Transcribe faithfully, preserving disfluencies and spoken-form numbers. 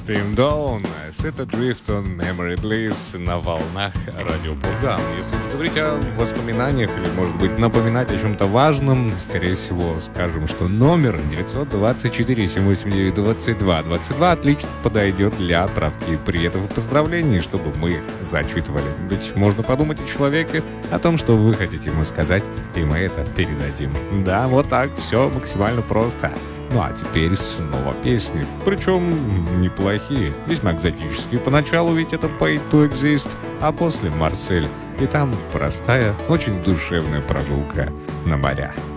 Theme Down, Set Adrift on Memory Bliss на волнах Радио Бурган. Если уж говорить о воспоминаниях или, может быть, напоминать о чем-то важном, скорее всего, скажем, что номер девятьсот двадцать четыре семь восемь девять двадцать два двадцать два отлично подойдет для отправки приветов и поздравлений, чтобы мы их зачитывали. Ведь можно подумать о человеке, о том, что вы хотите ему сказать, и мы это передадим. Да, вот так, все максимально просто. Ну а теперь снова песни, причем неплохие, весьма экзотические. Поначалу ведь это Pay to Exist, а после Марсель. И там простая, очень душевная прогулка на моря.